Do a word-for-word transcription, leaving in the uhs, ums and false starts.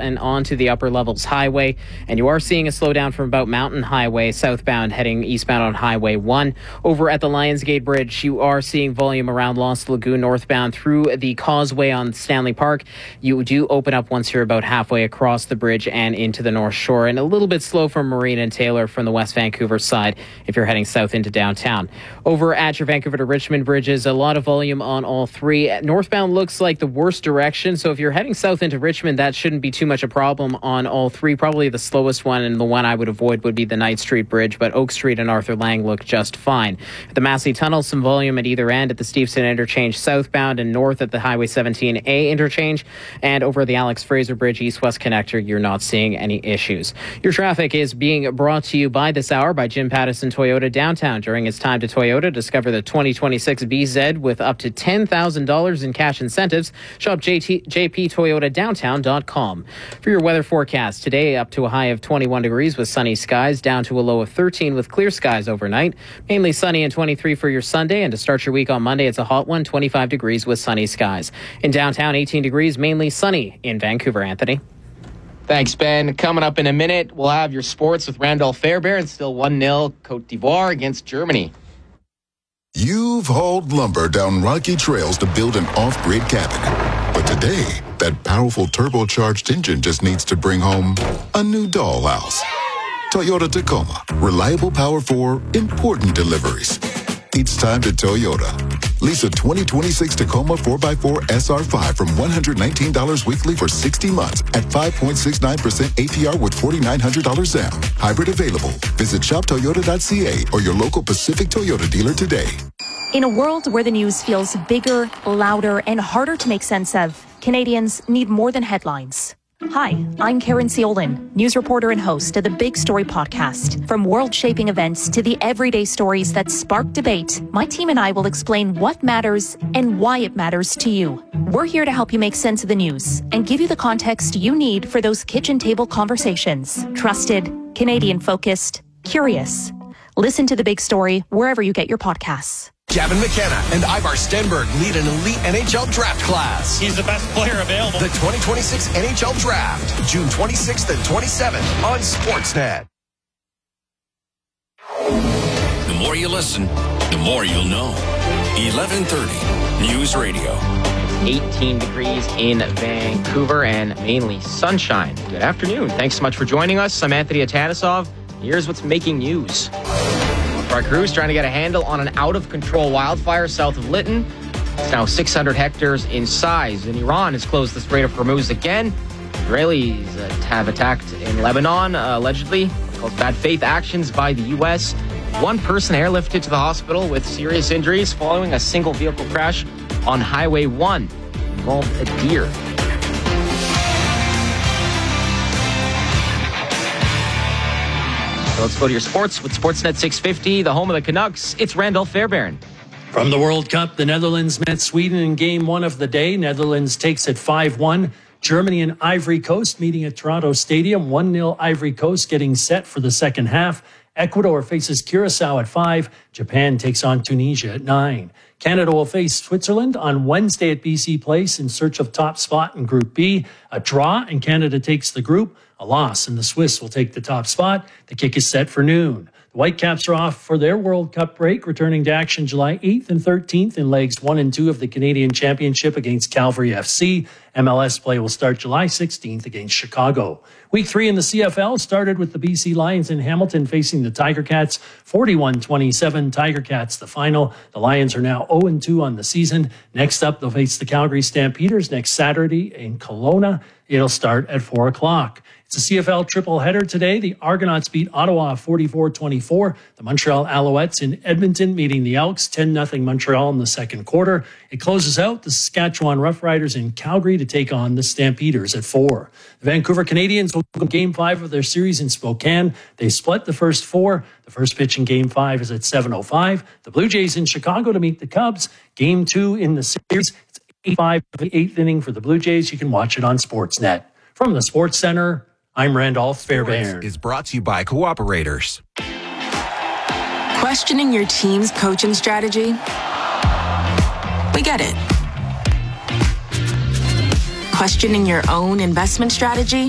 and onto the upper levels highway. And you are seeing a slowdown from about Mountain Highway southbound heading eastbound on Highway one. Over at the Lionsgate Bridge, you are seeing volume around Lost Lagoon northbound through the causeway on Stanley Park. You do open up once you're about halfway across the bridge and into the North Shore, and a little bit slow from Marine and Taylor from the West Vancouver side if you're heading south into downtown. Over at your Vancouver to Richmond bridges, a lot of volume on all three. Northbound looks like the worst direction, so if you're heading south into Richmond, that shouldn't be too much a problem on all three. Probably the slowest one, and the one I would avoid would be the Knight Street Bridge, but Oak Street and Arthur Lang look just fine. At the Massey Tunnel, some volume at either end at the Steveston Interchange southbound and north at the Highway seventeen A interchange, and over the Alex Fraser Bridge east-west connector, you're not seeing any issues. Your traffic is being brought to you by this hour by Jim Pattison Toyota downtown. During its time to Toyota, discover the twenty twenty-six B Z with up to ten thousand dollars in cash incentives. Shop J T, j p toyota downtown dot com. For your weather forecast, today up to a high of twenty-one degrees with sunny skies, down to a low of thirteen with clear skies overnight. Mainly sunny and twenty-three for your Sunday, and to start your week on Monday, it's a hot one, twenty-five degrees with sunny skies. In downtown, eighteen degrees, mainly sunny in Vancouver. Anthony. Thanks, Ben. Coming up in a minute, we'll have your sports with Randolph Fairbairn. Still one nil Cote d'Ivoire against Germany. You've hauled lumber down rocky trails to build an off-grid cabin. But today, that powerful turbocharged engine just needs to bring home a new dollhouse. Toyota Tacoma. Reliable power for important deliveries. It's time to Toyota. Lease a twenty twenty-six Tacoma four by four S R five from one hundred nineteen dollars weekly for sixty months at five point six nine percent A P R with four thousand nine hundred dollars down. Hybrid available. Visit shop toyota dot c a or your local Pacific Toyota dealer today. In a world where the news feels bigger, louder, and harder to make sense of, Canadians need more than headlines. Hi, I'm Karen Seolin, news reporter and host of the Big Story podcast. From world-shaping events to the everyday stories that spark debate, my team and I will explain what matters and why it matters to you. We're here to help you make sense of the news and give you the context you need for those kitchen table conversations. Trusted, Canadian-focused, curious. Listen to The Big Story wherever you get your podcasts. Gavin McKenna and Ivar Stenberg lead an elite N H L draft class. He's the best player available. The twenty twenty-six N H L Draft, June twenty-sixth and twenty-seventh on Sportsnet. The more you listen, the more you'll know. eleven thirty News Radio. eighteen degrees in Vancouver and mainly sunshine. Good afternoon. Thanks so much for joining us. I'm Anthony Atanasov. Here's what's making news. Our crew's trying to get a handle on an out-of-control wildfire south of Lytton. It's now six hundred hectares in size, and Iran has closed the Strait of Hormuz again. Israelis uh, have attacked in Lebanon, uh, allegedly, called bad faith actions by the U S. One person airlifted to the hospital with serious injuries following a single vehicle crash on Highway one. Involved a deer. Let's go to your sports with Sportsnet six fifty, the home of the Canucks. It's Randolph Fairbairn. From the World Cup, the Netherlands met Sweden in game one of the day. Netherlands takes it five one. Germany and Ivory Coast meeting at Toronto Stadium. one nil Ivory Coast getting set for the second half. Ecuador faces Curacao at five. Japan takes on Tunisia at nine. Canada will face Switzerland on Wednesday at B C Place in search of top spot in Group B. A draw and Canada takes the group. A loss and the Swiss will take the top spot. The kick is set for noon. The Whitecaps are off for their World Cup break, returning to action July eighth and thirteenth in legs one and two of the Canadian Championship against Calgary F C. M L S play will start July sixteenth against Chicago. Week three in the C F L started with the B C Lions in Hamilton facing the Tiger Cats. forty-one twenty-seven, Tiger Cats the final. The Lions are now oh and two on the season. Next up, they'll face the Calgary Stampeders next Saturday in Kelowna. It'll start at four o'clock. It's a C F L triple header today. The Argonauts beat Ottawa forty-four twenty-four. The Montreal Alouettes in Edmonton meeting the Elks ten nothing Montreal in the second quarter. It closes out the Saskatchewan Roughriders in Calgary to take on the Stampeders at four. The Vancouver Canadians will go game five of their series in Spokane. They split the first four. The first pitch in game five is at seven oh five. The Blue Jays in Chicago to meet the Cubs. Game two in the series. It's eight five of the eighth inning for the Blue Jays. You can watch it on Sportsnet. From the Sports Center, I'm Randolph Fairbairn. Is brought to you by Cooperators. Questioning your team's coaching strategy? We get it. Questioning your own investment strategy?